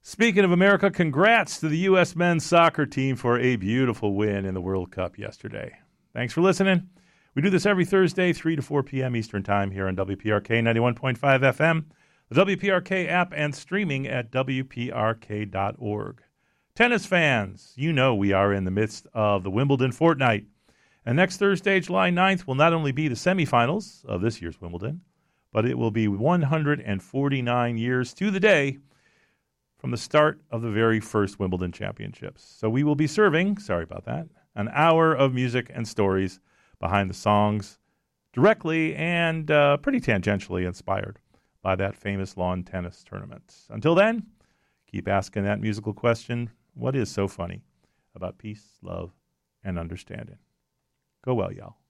Speaking of America, congrats to the U.S. men's soccer team for a beautiful win in the World Cup yesterday. Thanks for listening. We do this every Thursday, 3 to 4 p.m. Eastern Time here on WPRK 91.5 FM, the WPRK app, and streaming at WPRK.org. Tennis fans, you know we are in the midst of the Wimbledon fortnight. And next Thursday, July 9th, will not only be the semifinals of this year's Wimbledon, but it will be 149 years to the day from the start of the very first Wimbledon championships. So we will be serving, sorry about that, an hour of music and stories behind the songs, directly and pretty tangentially inspired by that famous lawn tennis tournament. Until then, keep asking that musical question, what is so funny about peace, love, and understanding? Go well, y'all.